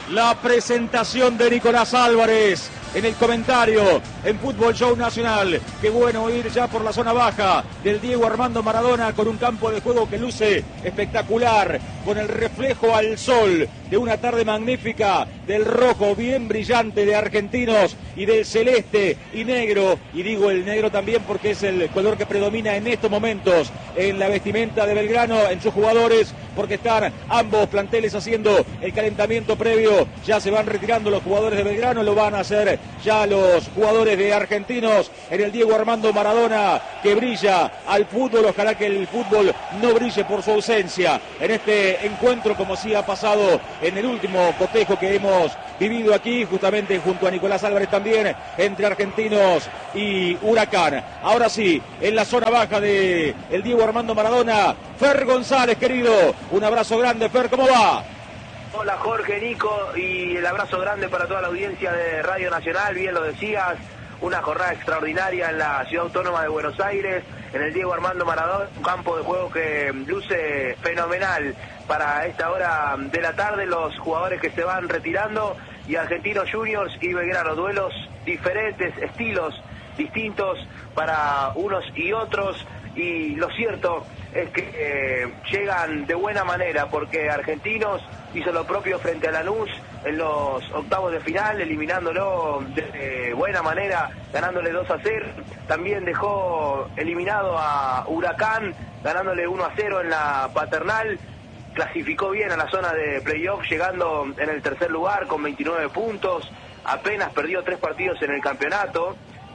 La presentación de Nicolás Álvarez en el comentario en Fútbol Show Nacional. Qué bueno ir ya por la zona baja del Diego Armando Maradona con un campo de juego que luce espectacular, con el reflejo al sol de una tarde magnífica, del rojo bien brillante de Argentinos y del celeste y negro, y digo el negro también porque es el color que predomina en estos momentos en la vestimenta de Belgrano, en sus jugadores, porque están ambos planteles haciendo el calentamiento previo. Ya se van retirando los jugadores de Belgrano, lo van a hacer ya los jugadores de Argentinos en el Diego Armando Maradona, que brilla al fútbol. Ojalá que el fútbol no brille por su ausencia en este encuentro, como sí ha pasado en el último cotejo que hemos vivido aquí, justamente junto a Nicolás Álvarez también, entre Argentinos y Huracán. Ahora sí, en la zona baja de el Diego Armando Maradona, Fer González, querido, un abrazo grande. Fer, ¿cómo va? Hola Jorge, Nico, y el abrazo grande para toda la audiencia de Radio Nacional. Bien lo decías, una jornada extraordinaria en la Ciudad Autónoma de Buenos Aires, en el Diego Armando Maradona, un campo de juego que luce fenomenal para esta hora de la tarde. Los jugadores que se van retirando, y Argentinos Juniors y Belgrano, duelos diferentes, estilos distintos para unos y otros, y lo cierto es que llegan de buena manera, porque Argentinos hizo lo propio frente a Lanús en los octavos de final, eliminándolo de buena manera, ganándole 2-0. También dejó eliminado a Huracán, ganándole 1-0 en la Paternal. Clasificó bien a la zona de playoff, llegando en el tercer lugar con 29 puntos. Apenas perdió 3 partidos en el campeonato.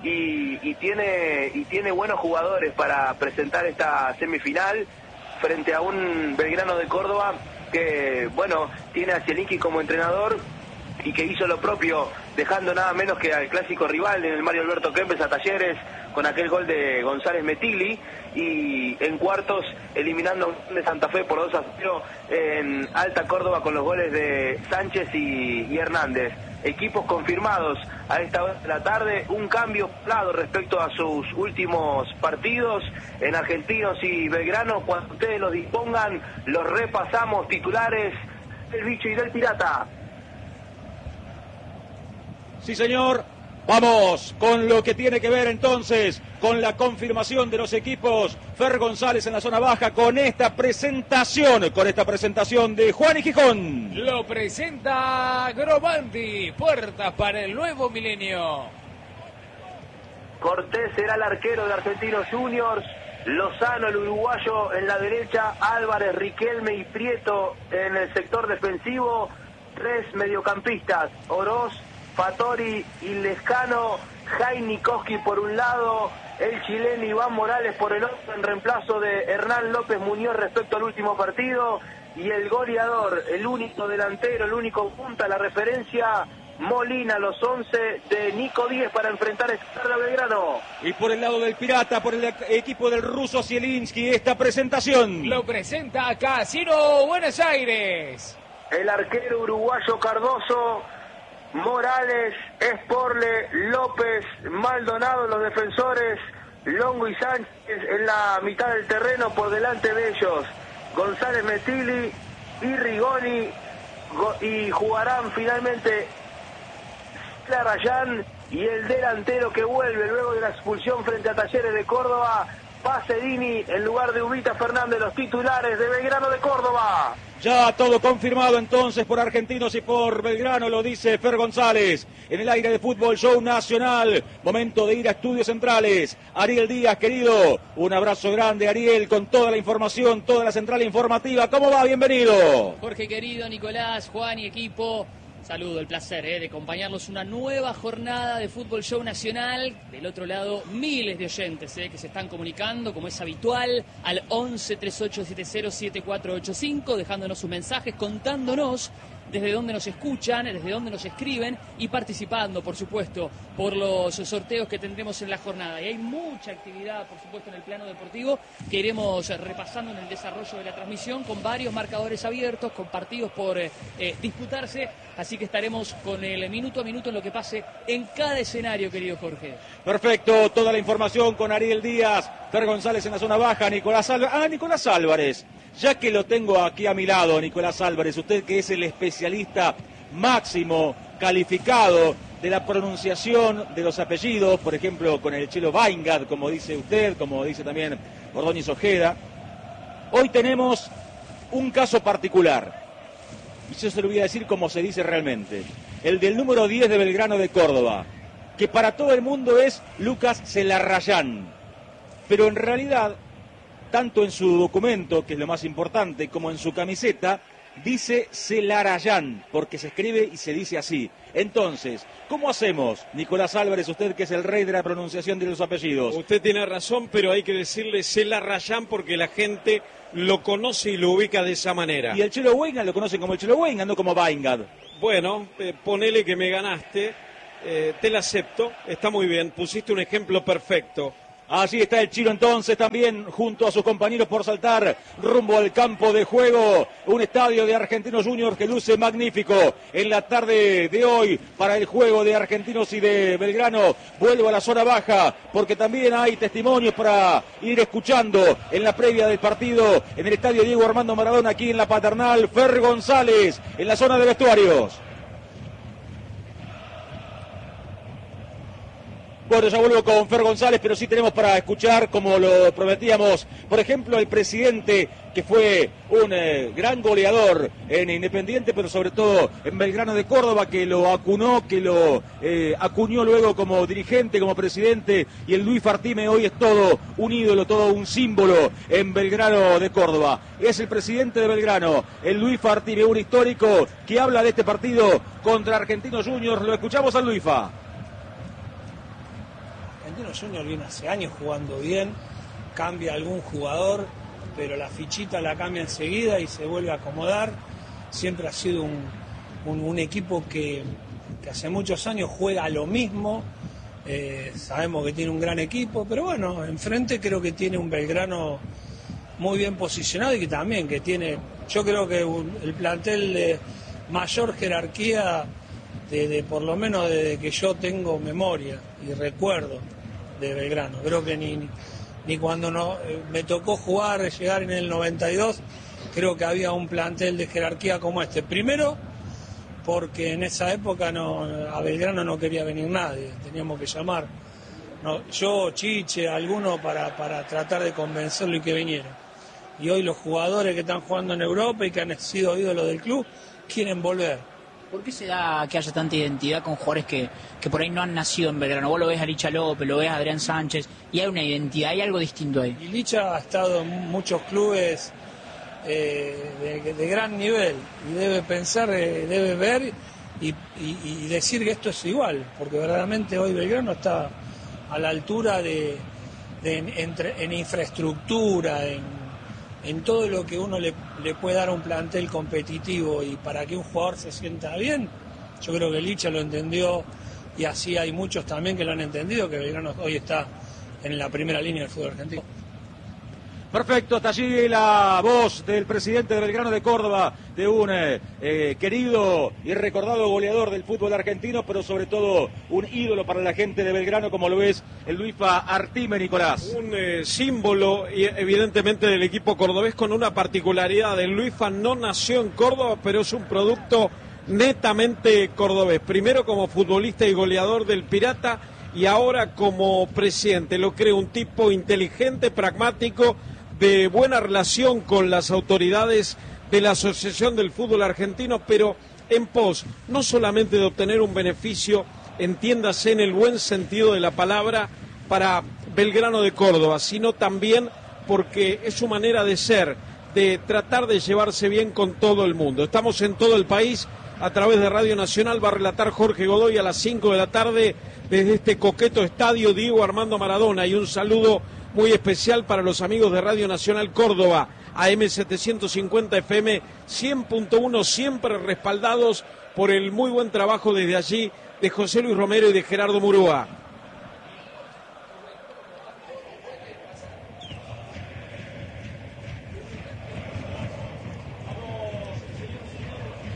Y tiene buenos jugadores para presentar esta semifinal frente a un Belgrano de Córdoba que, bueno, tiene a Zielinski como entrenador y que hizo lo propio, dejando nada menos que al clásico rival en el Mario Alberto Kempes, a Talleres, con aquel gol de González Metigli, y en cuartos eliminando de Santa Fe por 2-0 en Alta Córdoba con los goles de Sánchez y Hernández. Equipos confirmados a esta hora de la tarde, un cambio claro respecto a sus últimos partidos en Argentinos y Belgrano. Cuando ustedes los dispongan, los repasamos. Titulares del Bicho y del Pirata. Sí, señor. Vamos con lo que tiene que ver entonces con la confirmación de los equipos. Fer González en la zona baja con esta presentación de Juan y Gijón. Lo presenta Gromandi, puertas para el nuevo milenio. Cortés será el arquero de Argentinos Juniors, Lozano el uruguayo en la derecha, Álvarez, Riquelme y Prieto en el sector defensivo. 3 mediocampistas, Oroz, Fattori y Lescano, Jainikoski por un lado, el chileno Iván Morales por el otro, en reemplazo de Hernán López Muñoz respecto al último partido, y el goleador, el único delantero, el único punta, la referencia, Molina, los 11 de Nico Díez para enfrentar a Belgrano. Y por el lado del Pirata, por el equipo del ruso Zielinski, esta presentación. Lo presenta Casino Buenos Aires. El arquero uruguayo Cardoso, Morales, Esporle, López, Maldonado, los defensores, Longo y Sánchez en la mitad del terreno, por delante de ellos González Metigli y Rigoni, y jugarán finalmente Larayán, y el delantero que vuelve luego de la expulsión frente a Talleres de Córdoba, Pacerini en lugar de Ubita Fernández, los titulares de Belgrano de Córdoba. Ya todo confirmado entonces por Argentinos y por Belgrano, lo dice Fer González en el aire de Fútbol Show Nacional. Momento de ir a Estudios Centrales. Ariel Díaz, querido, un abrazo grande, Ariel, con toda la información, toda la central informativa. ¿Cómo va? Bienvenido. Jorge, querido, Nicolás, Juan y equipo. Saludo, el placer de acompañarlos una nueva jornada de Fútbol Show Nacional. Del otro lado, miles de oyentes que se están comunicando, como es habitual, al 11 3870 7485, dejándonos sus mensajes, contándonos desde dónde nos escuchan, desde dónde nos escriben y participando, por supuesto, por los sorteos que tendremos en la jornada. Y hay mucha actividad, por supuesto, en el plano deportivo que iremos repasando en el desarrollo de la transmisión, con varios marcadores abiertos, con partidos por disputarse. Así que estaremos con el minuto a minuto en lo que pase en cada escenario, querido Jorge. Perfecto, toda la información con Ariel Díaz, Fer González en la zona baja, Nicolás Álvarez. Nicolás Álvarez, ya que lo tengo aquí a mi lado, Nicolás Álvarez, usted que es el especialista máximo calificado de la pronunciación de los apellidos, por ejemplo, con el Chelo Weingart, como dice usted, como dice también Ordóñez Ojeda. Hoy tenemos un caso particular, y yo se lo voy a decir como se dice realmente, el del número 10 de Belgrano de Córdoba, que para todo el mundo es Lucas Celarrayán, pero en realidad, tanto en su documento, que es lo más importante, como en su camiseta, dice Celarayán, porque se escribe y se dice así. Entonces, ¿cómo hacemos, Nicolás Álvarez, usted que es el rey de la pronunciación de los apellidos? Usted tiene razón, pero hay que decirle Celarrayán porque la gente lo conoce y lo ubica de esa manera. Y el Chelo Weingart lo conocen como el Chelo Weingart, no como Weingart. Bueno, ponele que me ganaste, te la acepto, está muy bien, pusiste un ejemplo perfecto. Allí está el Chilo entonces también junto a sus compañeros por saltar rumbo al campo de juego. Un estadio de Argentinos Juniors que luce magnífico en la tarde de hoy para el juego de Argentinos y de Belgrano. Vuelvo a la zona baja porque también hay testimonios para ir escuchando en la previa del partido en el estadio Diego Armando Maradona, aquí en la Paternal. Fer González en la zona de vestuarios. Bueno, ya vuelvo con Fer González, pero sí tenemos para escuchar, como lo prometíamos, por ejemplo, el presidente, que fue un gran goleador en Independiente, pero sobre todo en Belgrano de Córdoba, que lo acunó, que lo acuñó luego como dirigente, como presidente, y el Luis Fartime hoy es todo un ídolo, todo un símbolo en Belgrano de Córdoba. Es el presidente de Belgrano, el Luis Fartime, un histórico que habla de este partido contra Argentinos Juniors. Lo escuchamos al Luisfa. Argentinos Juniors viene hace años jugando bien, cambia algún jugador, pero la fichita la cambia enseguida y se vuelve a acomodar. Siempre ha sido un equipo que hace muchos años juega lo mismo. Sabemos que tiene un gran equipo, pero bueno, enfrente creo que tiene un Belgrano muy bien posicionado y que también que tiene, yo creo que el plantel de mayor jerarquía de por lo menos desde que yo tengo memoria y recuerdo de Belgrano. Creo que ni cuando me tocó llegar en el 92, creo que había un plantel de jerarquía como este. Primero, porque en esa época a Belgrano no quería venir nadie, teníamos que llamar. Yo, Chiche, alguno para tratar de convencerlo y que viniera. Y hoy los jugadores que están jugando en Europa y que han sido ídolos del club quieren volver. ¿Por qué se da que haya tanta identidad con jugadores que por ahí no han nacido en Belgrano? Vos lo ves a Licha López, lo ves a Adrián Sánchez, y hay una identidad, hay algo distinto ahí. Y Licha ha estado en muchos clubes de gran nivel, y debe pensar, debe ver y decir que esto es igual, porque verdaderamente hoy Belgrano está a la altura en infraestructura, en todo lo que uno le puede dar a un plantel competitivo, y para que un jugador se sienta bien, yo creo que Licha lo entendió, y así hay muchos también que lo han entendido, que Belgrano hoy está en la primera línea del fútbol argentino. Perfecto, hasta allí la voz del presidente de Belgrano de Córdoba, de un querido y recordado goleador del fútbol argentino, pero sobre todo un ídolo para la gente de Belgrano, como lo es el Luisfa Artime, Nicolás. Un símbolo, evidentemente, del equipo cordobés, con una particularidad. El Luisfa no nació en Córdoba, pero es un producto netamente cordobés. Primero como futbolista y goleador del Pirata, y ahora como presidente. Lo creo un tipo inteligente, pragmático, de buena relación con las autoridades de la Asociación del Fútbol Argentino, pero en pos no solamente de obtener un beneficio, entiéndase en el buen sentido de la palabra, para Belgrano de Córdoba, sino también porque es su manera de ser, de tratar de llevarse bien con todo el mundo. Estamos en todo el país, a través de Radio Nacional. Va a relatar Jorge Godoy a las 5 de la tarde desde este coqueto estadio Diego Armando Maradona, y un saludo muy especial para los amigos de Radio Nacional Córdoba, AM 750 FM 100.1, siempre respaldados por el muy buen trabajo desde allí de José Luis Romero y de Gerardo Murúa.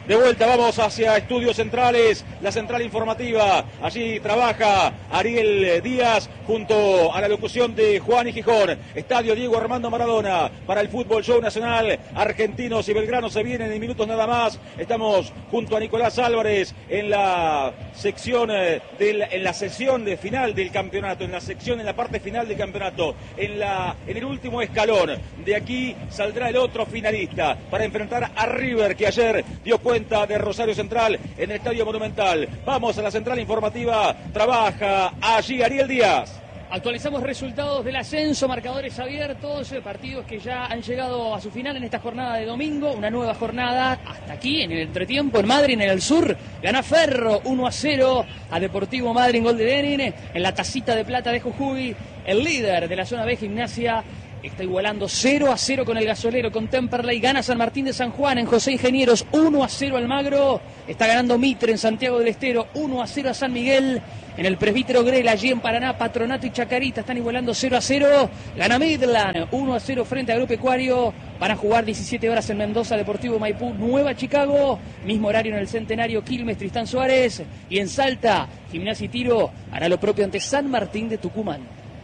De vuelta vamos hacia Estudios Centrales, la central informativa. Allí trabaja Ariel Díaz junto a la locución de Juan y Gijón. Estadio Diego Armando Maradona para el Fútbol Show Nacional. Argentinos y Belgrano se vienen en minutos nada más. Estamos junto a Nicolás Álvarez en la sección en la sesión de final del campeonato, en la parte final del campeonato, en el último escalón. De aquí saldrá el otro finalista para enfrentar a River, que ayer dio cuenta de Rosario Central en el Estadio Monumental. Vamos a la central informativa, trabaja allí Ariel Díaz. Actualizamos resultados del ascenso, marcadores abiertos, partidos que ya han llegado a su final en esta jornada de domingo, una nueva jornada hasta aquí en el entretiempo en Madrid, en el sur. Gana Ferro 1-0 a Deportivo Madryn, gol de Lenin. En la tacita de plata de Jujuy, el líder de la zona B, Gimnasia, está igualando 0-0 con el Gasolero, con Temperley. Gana San Martín de San Juan en José Ingenieros, 1-0 Almagro. Está ganando Mitre en Santiago del Estero, 1-0 a San Miguel. En el Presbítero Grela, allí en Paraná, Patronato y Chacarita están igualando 0-0. Gana Midland, 1-0 frente a Agropecuario. Van a jugar 17 horas en Mendoza, Deportivo Maipú, Nueva Chicago. Mismo horario en el Centenario, Quilmes, Tristán Suárez. Y en Salta, Gimnasia y Tiro hará lo propio ante San Martín de Tucumán.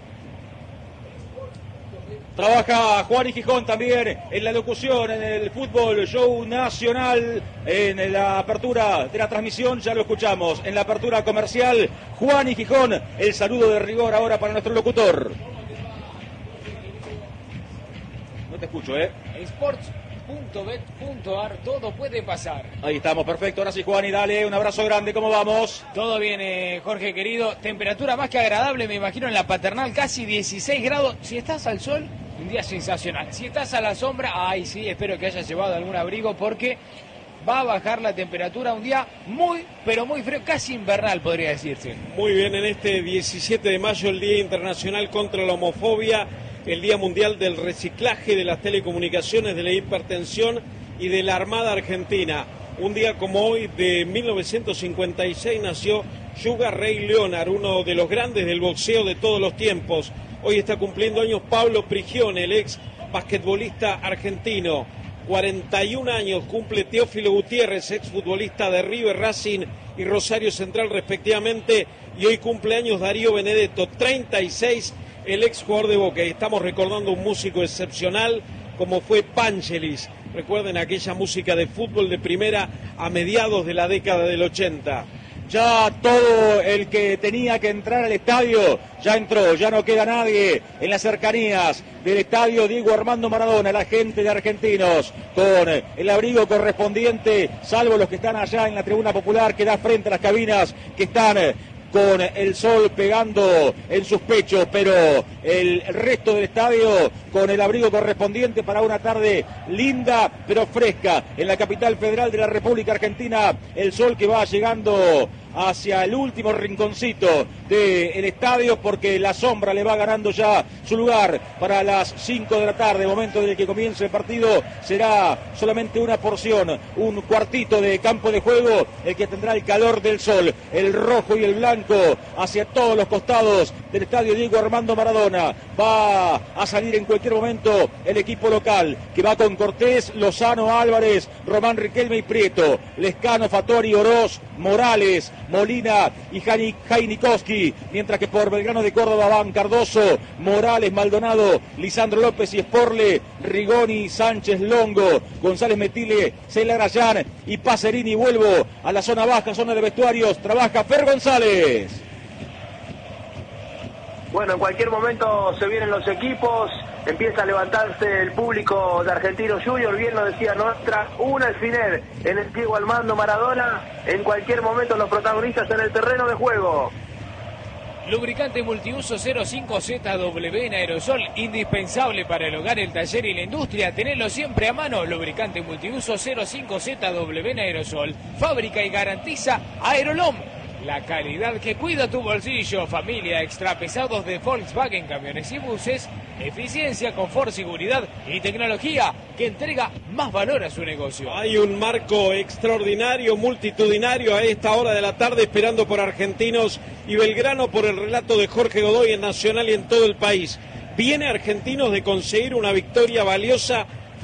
Trabaja Juan y Gijón también en la locución, en el Fútbol Show Nacional, en la apertura de la transmisión, ya lo escuchamos, en la apertura comercial, Juan y Gijón, el saludo de rigor ahora para nuestro locutor. No te escucho, Sports.bet.ar, todo puede pasar. Ahí estamos, perfecto, ahora sí Juan, y dale, un abrazo grande, ¿cómo vamos? Todo bien, Jorge querido, temperatura más que agradable, me imagino en la Paternal, casi 16 grados, si estás al sol, un día sensacional, si estás a la sombra, ay sí, espero que hayas llevado algún abrigo porque va a bajar la temperatura, un día muy, pero muy frío, casi invernal podría decirse. Muy bien, en este 17 de mayo, el Día Internacional contra la Homofobia, el Día Mundial del Reciclaje, de las Telecomunicaciones, de la Hipertensión y de la Armada Argentina. Un día como hoy, de 1956, nació Sugar Ray Leonard, uno de los grandes del boxeo de todos los tiempos. Hoy está cumpliendo años Pablo Prigione, el ex basquetbolista argentino. 41 años cumple Teófilo Gutiérrez, ex futbolista de River, Racing y Rosario Central respectivamente. Y hoy cumple años Darío Benedetto, 36, el ex jugador de Boca. Y estamos recordando un músico excepcional como fue Pangelis. Recuerden aquella música de fútbol de primera a mediados de la década del 80. Ya todo el que tenía que entrar al estadio ya entró, ya no queda nadie en las cercanías del estadio Diego Armando Maradona. La gente de Argentinos con el abrigo correspondiente, salvo los que están allá en la tribuna popular que da frente a las cabinas, que están con el sol pegando en sus pechos, pero el resto del estadio con el abrigo correspondiente para una tarde linda pero fresca en la capital federal de la República Argentina. El sol que va llegando hacia el último rinconcito del estadio, porque la sombra le va ganando ya su lugar para las 5 de la tarde, momento en el que comience el partido. Será solamente una porción, un cuartito de campo de juego el que tendrá el calor del sol, el rojo y el blanco hacia todos los costados del estadio Diego Armando Maradona. Va a salir en cualquier momento el equipo local, que va con Cortés, Lozano, Álvarez, Román Riquelme y Prieto, Lescano, Fattori, Oroz, Morales, Molina y Jainikowski, mientras que por Belgrano de Córdoba van Cardoso, Morales, Maldonado, Lisandro López y Sporle, Rigoni, Sánchez, Longo, González Metile, Celarayán y Pacerini. Vuelvo a la zona baja, zona de vestuarios, trabaja Fer González. Bueno, en cualquier momento se vienen los equipos, empieza a levantarse el público de Argentinos Juniors, bien lo decía Nostra, una alfiler en el Diego Armando Maradona, en cualquier momento los protagonistas en el terreno de juego. Lubricante multiuso 05ZW en aerosol, indispensable para el hogar, el taller y la industria. Tenedlo siempre a mano. Lubricante multiuso 05ZW en aerosol. Fábrica y garantiza Aerolom, la calidad que cuida tu bolsillo. Familia, extra pesados de Volkswagen, camiones y buses. Eficiencia, confort, seguridad y tecnología que entrega más valor a su negocio. Hay un marco extraordinario, multitudinario a esta hora de la tarde, esperando por Argentinos y Belgrano, por el relato de Jorge Godoy en Nacional y en todo el país. Viene Argentinos de conseguir una victoria valiosa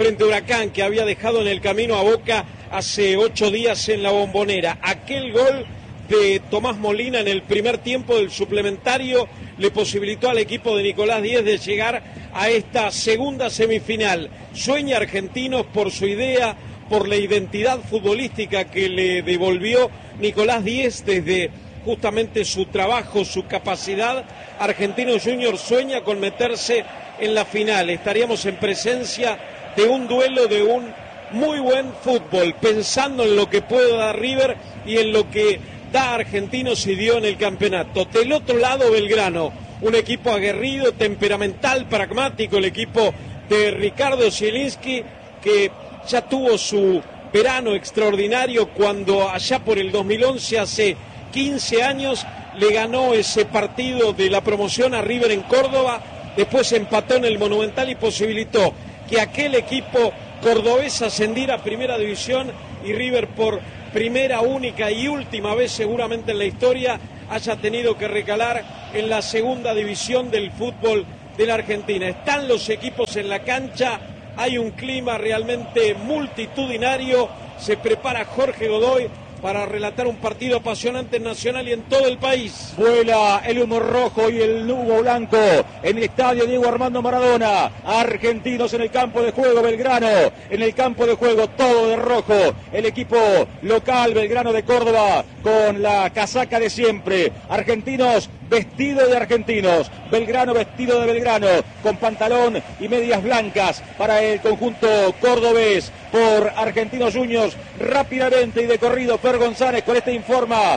frente a Huracán, que había dejado en el camino a Boca hace 8 días en la Bombonera. Aquel gol de Tomás Molina en el primer tiempo del suplementario le posibilitó al equipo de Nicolás Díez de llegar a esta segunda semifinal. Sueña Argentinos por su idea, por la identidad futbolística que le devolvió Nicolás Díez desde justamente su trabajo, su capacidad. Argentinos Juniors sueña con meterse en la final. Estaríamos en presencia de un duelo, de un muy buen fútbol, pensando en lo que puede dar River y en lo que da Argentinos y dio en el campeonato. Del otro lado, Belgrano, un equipo aguerrido, temperamental, pragmático, el equipo de Ricardo Zielinski, que ya tuvo su verano extraordinario cuando allá por el 2011, hace 15 años, le ganó ese partido de la promoción a River en Córdoba, después empató en el Monumental y posibilitó que aquel equipo cordobés ascendiera a Primera División y River por primera, única y última vez seguramente en la historia haya tenido que recalar en la segunda división del fútbol de la Argentina. Están los equipos en la cancha, hay un clima realmente multitudinario, se prepara Jorge Godoy para relatar un partido apasionante en Nacional y en todo el país. Vuela el humo rojo y el humo blanco en el estadio Diego Armando Maradona. Argentinos en el campo de juego, Belgrano en el campo de juego, todo de rojo. El equipo local, Belgrano de Córdoba, con la casaca de siempre. Argentinos vestido de argentinos, Belgrano vestido de Belgrano, con pantalón y medias blancas para el conjunto cordobés. Por Argentinos Juniors, rápidamente y de corrido, Fer González con este informa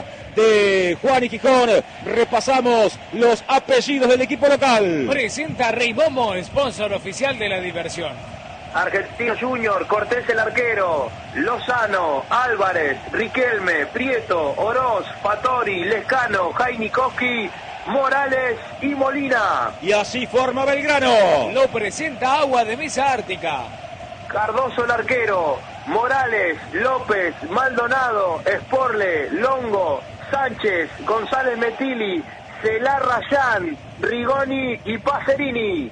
de Juan y Quijón. Repasamos los apellidos del equipo local. Presenta Rey Momo, sponsor oficial de la diversión. Argentinos Junior, Cortés el arquero, Lozano, Álvarez, Riquelme, Prieto, Oroz, Fattori, Lescano, Jainikowski, Morales y Molina. Y así forma Belgrano. Lo presenta Agua de Mesa Ártica. Cardoso el arquero, Morales, López, Maldonado, Sporle, Longo, Sánchez, González Metili, Celar Rayán, Rigoni y Pacerini.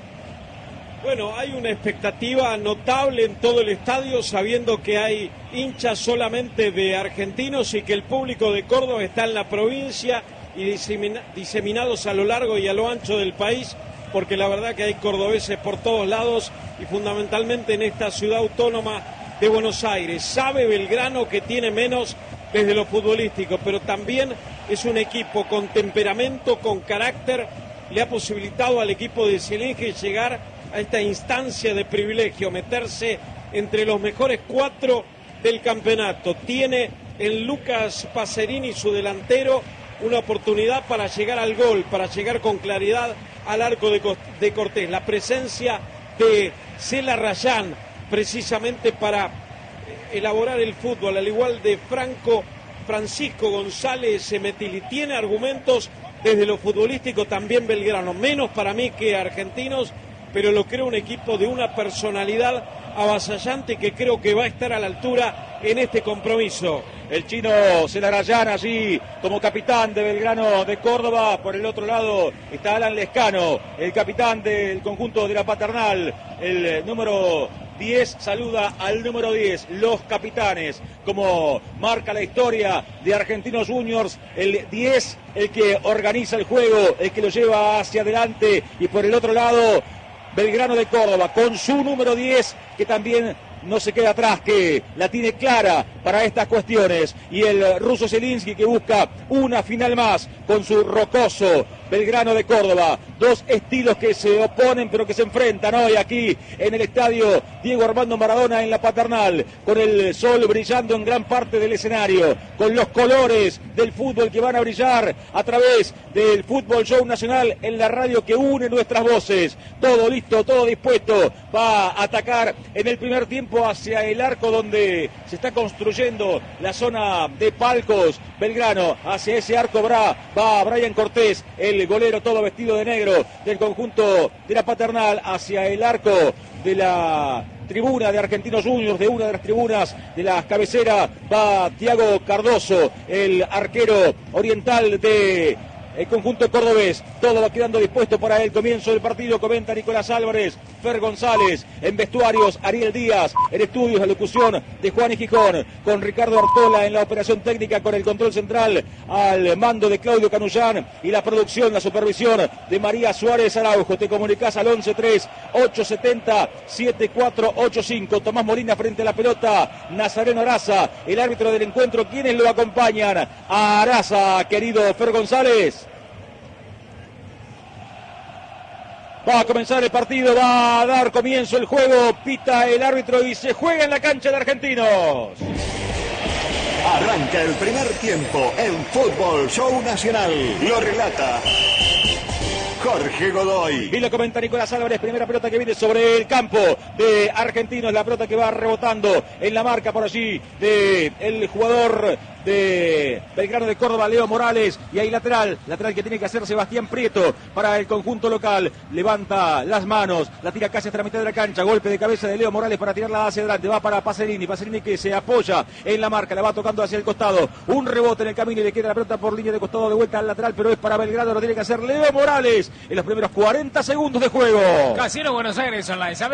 Bueno, hay una expectativa notable en todo el estadio, sabiendo que hay hinchas solamente de Argentinos y que el público de Córdoba está en la provincia y diseminados a lo largo y a lo ancho del país, porque la verdad que hay cordobeses por todos lados y fundamentalmente en esta ciudad autónoma de Buenos Aires. Sabe Belgrano que tiene menos desde lo futbolístico, pero también es un equipo con temperamento, con carácter. Le ha posibilitado al equipo de Zielinski llegar a esta instancia de privilegio, meterse entre los mejores 4 del campeonato. Tiene en Lucas Pacerini, su delantero, una oportunidad para llegar al gol, para llegar con claridad al arco de Cortés. La presencia de Celar Rayán, precisamente para elaborar el fútbol, al igual de Francisco González Metili. Tiene argumentos desde lo futbolístico también Belgrano, menos para mí que Argentinos, pero lo creo un equipo de una personalidad avasallante que creo que va a estar a la altura en este compromiso. El chino Celar Rayán allí como capitán de Belgrano de Córdoba. Por el otro lado está Alan Lescano, el capitán del conjunto de la Paternal. El número 10 saluda al número 10, los capitanes, como marca la historia de Argentinos Juniors. El 10, el que organiza el juego, el que lo lleva hacia adelante. Y por el otro lado, Belgrano de Córdoba, con su número 10, que también no se queda atrás, que la tiene clara para estas cuestiones. Y el ruso Zielinski, que busca una final más con su rocoso Belgrano de Córdoba. Dos estilos que se oponen pero que se enfrentan hoy aquí en el estadio Diego Armando Maradona en la Paternal, con el sol brillando en gran parte del escenario, con los colores del fútbol que van a brillar a través del Fútbol Show Nacional en la radio que une nuestras voces. Todo listo, todo dispuesto. Va a atacar en el primer tiempo hacia el arco donde se está construyendo la zona de palcos. Belgrano, hacia ese arco va Brian Cortés, el golero todo vestido de negro del conjunto de la Paternal, hacia el arco de la tribuna de Argentinos Juniors, de una de las tribunas de la cabecera, va Thiago Cardoso, el arquero oriental de el conjunto cordobés. Todo va quedando dispuesto para el comienzo del partido. Comenta Nicolás Álvarez, Fer González, en vestuarios Ariel Díaz, en estudios la locución de Juan y Gijón, con Ricardo Artola en la operación técnica, con el control central al mando de Claudio Canullán y la producción, la supervisión de María Suárez Araujo. Te comunicas al 11-3-870-7485. Tomás Molina frente a la pelota, Nazareno Araza, el árbitro del encuentro. ¿Quiénes lo acompañan? A Araza, querido Fer González. Va a comenzar el partido, va a dar comienzo el juego, pita el árbitro y se juega en la cancha de Argentinos. Arranca el primer tiempo en Fútbol Show Nacional. Lo relata Jorge Godoy. Y lo comenta Nicolás Álvarez. Primera pelota que viene sobre el campo de Argentinos. La pelota que va rebotando en la marca por allí de el jugador de Belgrano de Córdoba, Leo Morales. Y ahí lateral que tiene que hacer Sebastián Prieto para el conjunto local. Levanta las manos, la tira casi hasta la mitad de la cancha. Golpe de cabeza de Leo Morales para tirarla hacia adelante. Va para Pacerini que se apoya en la marca. La va tocando hacia el costado. Un rebote en el camino y le queda la pelota por línea de costado de vuelta al lateral, pero es para Belgrano. Lo tiene que hacer Leo Morales en los primeros 40 segundos de juego. Casino Buenos Aires Online.